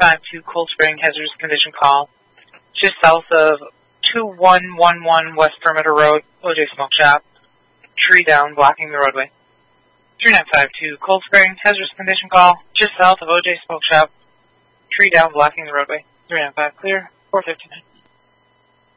3952 Cold Spring hazardous condition call. Just south of 2111 West Perimeter Road, OJ Smoke Shop. Tree down, blocking the roadway. 3952 Cold Spring hazardous condition call. Just south of OJ Smoke Shop. Tree down, blocking the roadway. 395 clear, 459.